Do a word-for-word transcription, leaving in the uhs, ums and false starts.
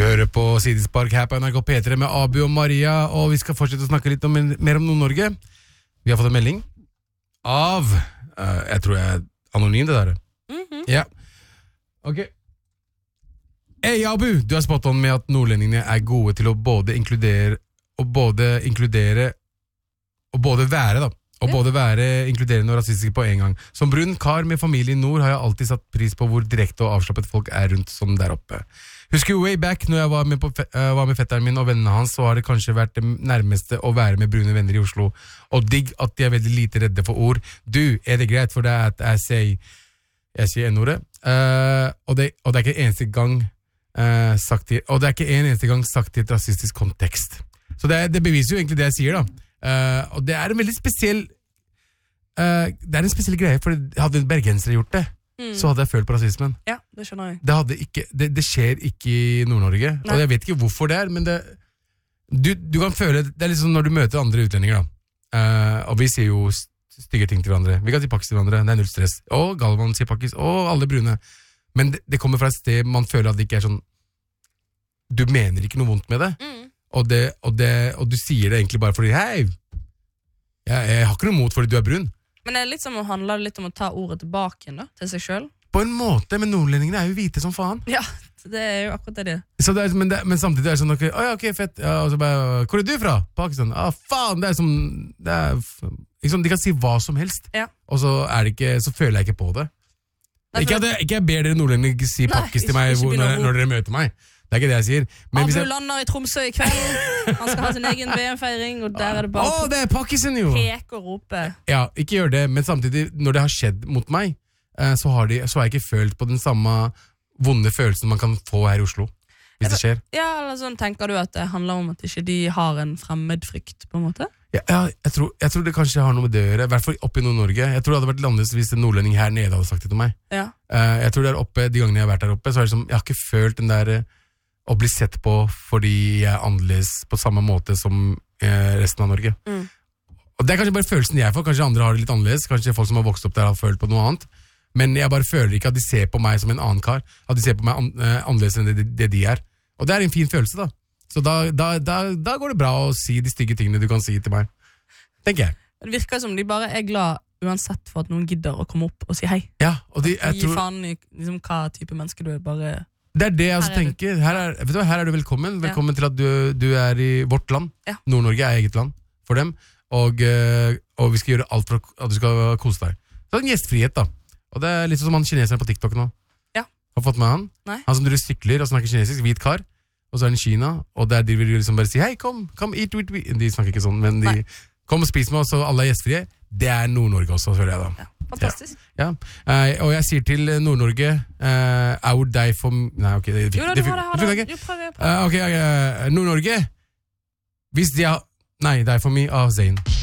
hører på Sidespark her på N R K P tre med Abu og Maria, og vi skal fortsette å snakke litt om, mer om Nord-Norge. Vi har fått en melding av, uh, jeg tror jeg er anonym det der. Mm-hmm. Ja. Ok. Hei Abu, du er spot on med at nordlendingene er gode til å både inkludere, og både inkludere, og både være da. Og ja. Både være inkluderende og rasistiske på en gang. Som brun kar med familie i nord har jeg alltid satt pris på hvor direkte og avslappet folk er rundt som der oppe. Husker way back når jeg var med, på, uh, var med fetteren min og vennene hans, så har det kanskje vært det nærmeste å være med brune venner i Oslo. Og digg at de er veldig lite redde for ord. Du, er det greit for deg at jeg sier, jeg sier en-ordet? Uh, og, det, og det er ikke eneste gang uh, sagt i, og det er ikke en eneste gang sagt i et rasistisk kontekst. Så det, det beviser jo egentlig det jeg sier da. Uh, og det er en veldig spesiell uh, det er en spesiell greie, for hadde bergensere gjort det, mm. så hadde jeg følt på rasismen. Ja, det skjønner jeg. Det, hadde ikke, det, det skjer ikke i Nord-Norge, Nei. Og jeg vet ikke hvorfor det er, men det, du, du kan føle, det er liksom når du møter andre utlendinger da, uh, og vi sier jo stygge ting til hverandre, vi kan si pakkis til hverandre, det er null stress, og Galvan sier pakkis, og alle brune, men det, det kommer fra et sted man føler at det ikke er sånn, du mener ikke noe vondt med det, mm. Og, det, og, det, og du sier det egentlig bare fordi hei, jeg, jeg har ikke noe mot fordi du er brun. Men det er litt som å handle litt om å ta ordet tilbake igjen da, til seg selv. På en måte, men nordlendingene er jo hvite som faen. Ja, det er jo akkurat det. Så det er, men, det, men samtidig er det sånn, okay, oh, ja, ok, fett, ja, og så bare, hvor er du fra? Pakistan? Ah, faen, det er som, det er, liksom, de kan si hva som helst, ja. Og så, er det ikke, så føler jeg ikke på det. Nei, ikke, at jeg, ikke jeg ber dere nordlendinger si pakkis til meg hvor, når, når dere møter meg. Det er ikke det jeg sier. Men Abu jeg... lander i Tromsø i kveld. Han skal ha sin egen V M-feiring, og der er det bare Åh, det er pakkisen jo! Pek og rope. Ja, ikke gjør det, men samtidig, når det har skjedd mot meg, så har, de, så har jeg ikke følt på den samme vonde følelsen man kan få her i Oslo, hvis det skjer. Ja, eller sånn, tenker du at det handler om at ikke de har en fremmedfrykt, på en måte? Ja, ja jeg, tror, jeg tror det kanskje har noe med det å gjøre, i hvert fall oppe i Nord-Norge. Jeg tror det hadde vært annerledes hvis en nordlending her nede hadde sagt det til meg. Ja. Jeg tror der oppe, de gangene jeg har vært der oppe, så er det som, jeg har ikke følt den der å bli sett på fordi jeg er annerledes på samme måte som eh, resten av Norge. Mm. Og det er kanskje bare følelsen jeg får, kanskje andre har det litt annerledes, kanskje folk som har vokst opp der har følt på noe annet, men jeg bare føler ikke at de ser på meg som en annen kar, at de ser på meg an, eh, annerledes enn det, det de er. Og det er en fin følelse da. Så da, da, da, da går det bra å si de stygge tingene du kan si til meg, tenker jeg. Det virker som de bare er glad uansett for at noen gidder å komme opp og si hei. Ja, og de, jeg Gi tror... faen i liksom, hva type menneske du er, bare... Det er det jeg også tenker. Her er, vet du hva, her er du velkommen. Velkommen ja. Til at du, du er i vårt land. Ja. Nord-Norge er eget land for dem. Og, og vi skal gjøre alt for at du skal kose deg. Så det er en gjestfrihet da. Og det er litt sånn som han kineseren på TikTok nå. Ja. Har fått med han. Nei. Han som driver sykler og snakker kinesisk, hvit kar. Og så er han i Kina. Og der de vil liksom bare si, hei, kom, kom, eat, eat, eat. De snakker ikke sånn, men de... Nei. Kom og spis med oss, og alle er gjestfrie. Det er Nord-Norge også, føler jeg da. Ja, fantastisk. Ja, ja. Uh, og jeg sier til Nord-Norge, uh, I would die for... Nei, ok, det fikk... Jo, da, du har det, har det. Jo, prøv, prøv. Uh, ok, uh, Nord-Norge, hvis de har... Nei, die for me av Zayn.